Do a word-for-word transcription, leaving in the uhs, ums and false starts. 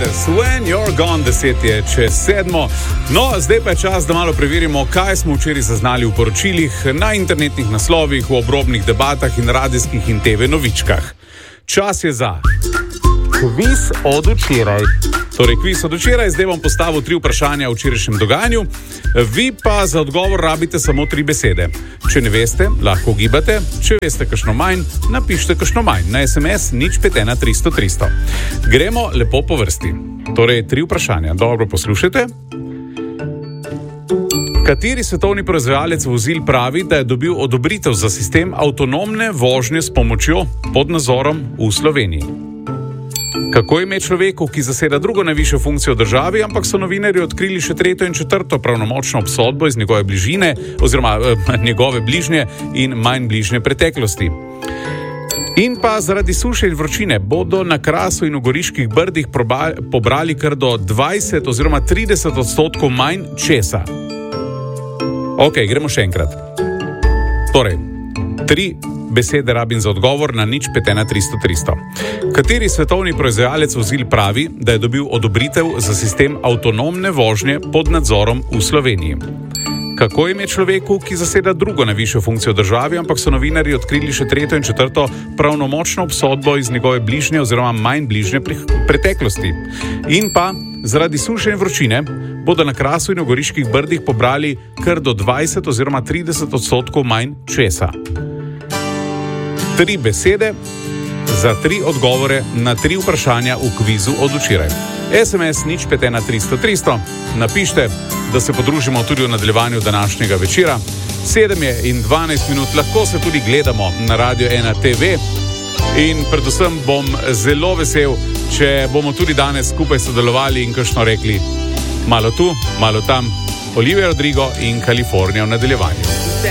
Mendes, When You're Gone, deset je čez sedmo. No, zdaj pa je čas, da malo preverimo, kaj smo včeraj zaznali v poročilih, na internetnih naslovih, v obrobnih debatah in radijskih in te ve novičkah. Čas je za kviz od včeraj. Torej, kviz od včeraj, zdaj bom postavil tri vprašanja o včerajšnjem dogajanju. Vi pa za odgovor rabite samo tri besede. Če ne veste, lahko gibate. Če veste kakšno manj, napišite kakšno manj. Na es em es nič pet ena tristo tristo. Gremo lepo po vrsti. Torej, tri vprašanja. Dobro poslušajte. Kateri svetovni proizvajalec vozil pravi, da je dobil odobritev za sistem avtonomne vožnje s pomočjo pod nadzorom v Sloveniji? Kako ime človeku, ki zaseda drugo najvišjo funkcijo v državi, ampak so novinarji odkrili še tretjo in četrto pravnomočno obsodbo iz njegove bližine, oziroma eh, njegove bližnje in manj bližnje preteklosti? In pa zaradi suše in vročine bodo na Krasu in v Goriških brdih proba, pobrali kar do dvajset oziroma trideset odstotkov manj česa. Ok, gremo še enkrat. Torej, tri besede rabim za odgovor na nič pet ena tristo tristo. Kateri svetovni proizvajalec vozil pravi, da je dobil odobritev za sistem avtonomne vožnje pod nadzorom v Sloveniji? Kako ime človeku, ki zaseda drugo najvišjo funkcijo v državi, ampak so novinarji odkrili še tretjo in četrto pravnomočno obsodbo iz njegove bližnje oziroma manj bližnje preteklosti? In pa zaradi suše in vročine bodo na Krasu in v Goriških brdih pobrali kar do dvajset oziroma trideset odstotkov manj česa. Tri besede za tri odgovore na tri vprašanja v kvizu od včeraj. es em es nič pet ena tristo tristo. Napište, da se podružimo tudi v nadaljevanju današnjega večera. sedem je in dvanajst minut, lahko se tudi gledamo na Radio ena te ve. In predvsem bom zelo vesel, če bomo tudi danes skupaj sodelovali in kakšno rekli malo tu, malo tam. Olivia Rodrigo in Kalifornija v nadaljevanju.